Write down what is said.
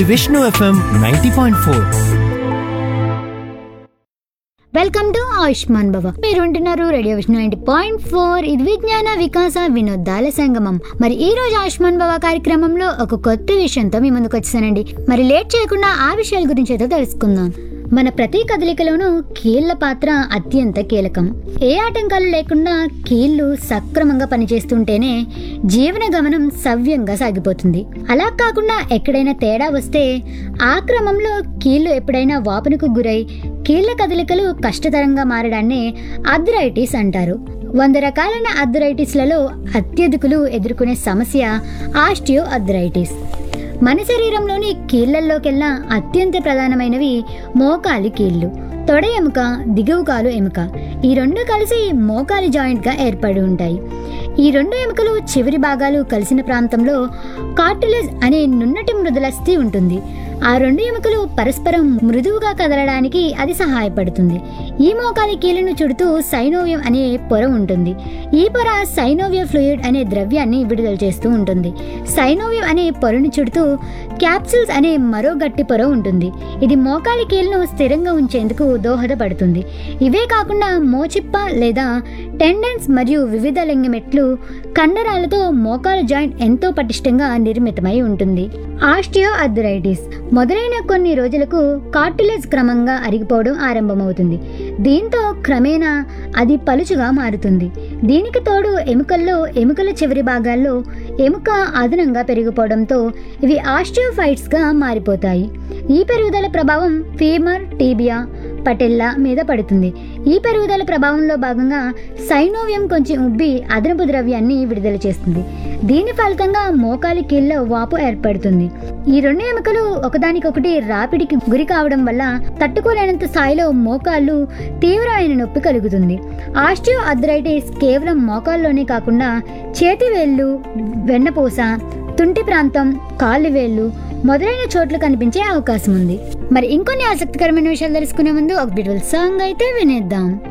Vishnu FM 90.4. Welcome to Ayushman భవ. మీరు ఉంటున్నారు రేడియో విష్ణు 90.4. ఇది విజ్ఞాన వికాస వినోదాల సంగమం. మరి ఈ రోజు ఆయుష్మాన్ భవ కార్యక్రమంలో ఒక కొత్త విషయంతో మీ ముందుకు వచ్చేసానండి. మరి లేట్ చేయకుండా ఆ విషయాల గురించి అయితే తెలుసుకుందాం. మన ప్రతి కదలికలోనూ కీళ్ల పాత్ర అత్యంత కీలకం. ఏ ఆటంకాలు లేకుండా కీళ్లు సక్రమంగా పనిచేస్తుంటేనే జీవన గమనం సవ్యంగా సాగిపోతుంది. అలా కాకుండా ఎక్కడైనా తేడా వస్తే ఆ క్రమంలో కీళ్లు ఎప్పుడైనా వాపునకు గురై కీళ్ల కదలికలు కష్టతరంగా మారడాన్ని ఆర్థరైటిస్ అంటారు. 100 రకాలైన ఆర్థరైటిస్లలో అత్యధికులు ఎదుర్కొనే సమస్య ఆస్టియో ఆర్థరైటిస్. మన శరీరంలోని కీళ్లల్లోకెల్లా అత్యంత ప్రధానమైనవి మోకాలి కీళ్లు, తొడ ఎముక, దిగువ కాలు ఎముక. ఈ రెండు కలిసి మోకాలి జాయింట్ గా ఏర్పడి ఉంటాయి. ఈ రెండు ఎముకలు చివరి భాగాలు కలిసిన ప్రాంతంలో కార్టిలేజ్ అనే నున్నటి మృదులస్థి ఉంటుంది. ఆ రెండు ఎముకలు పరస్పరం మృదువుగా కదలడానికి అది సహాయపడుతుంది. ఈ మోకాలి కీళ్లను చుడుతూ సైనోవియం అనే పొర ఉంటుంది. ఈ పొర సైనోవియ ఫ్లూయిడ్ అనే ద్రవ్యాన్ని విడుదల చేస్తూ ఉంటుంది. సైనోవియం అనే పొరను చుడుతూ క్యాప్సూల్స్ అనే మరో గట్టి పొర ఉంటుంది. ఇది మోకాలి కీళ్లను స్థిరంగా ఉంచేందుకు దోహదపడుతుంది. ఇవే కాకుండా మోచిప్ప లేదా టెండన్స్ మరియు వివిధ లింగమెట్లు కండరాలతో మోకాలు జాయింట్ ఎంతో పటిష్టంగా నిర్మితమై ఉంటుంది. ఆస్టియో ఆర్థరైటిస్ మొదలైన కొన్ని రోజులకు కార్టిలేజ్ క్రమంగా అరిగిపోవడం ఆరంభమవుతుంది. దీంతో క్రమేణా అది పలుచుగా మారుతుంది. దీనికి తోడు ఎముకల చివరి భాగాల్లో ఎముక అదనంగా పెరిగిపోవడంతో ఇవి ఆస్టియోఫైట్స్గా మారిపోతాయి. ఈ పెరుగుదల ప్రభావం ఫీమర్, టీబియా, పటెల్లా మీద పడుతుంది. ఈ పెరుగుదల ప్రభావంలో భాగంగా సైనోవియం కొంచెం ఉబ్బి అదనపు ద్రవ్యాన్ని విడుదల చేస్తుంది. దీని ఫలితంగా మోకాలి కీళ్ళ వాపు ఏర్పడుతుంది. ఈ రెండు ఎముకలు ఒకదానికొకటి రాపిడికి గురి కావడం వల్ల తట్టుకోలేనంత స్థాయిలో మోకాళ్ళు తీవ్రమైన నొప్పి కలుగుతుంది. ఆస్టియో ఆర్థరైటిస్ కేవలం మోకాల్లోనే కాకుండా చేతివేళ్లు, వెన్నపూస, తుంటి ప్రాంతం, కాళ్ళు వేళ్లు మొదలైన చోట్ల కనిపించే అవకాశం ఉంది. మరి ఇంకొన్ని ఆసక్తికరమైన విషయాలు తెలుసుకునే ముందు ఒక బ్యూటిఫుల్ సాంగ్ అయితే వినేద్దాం.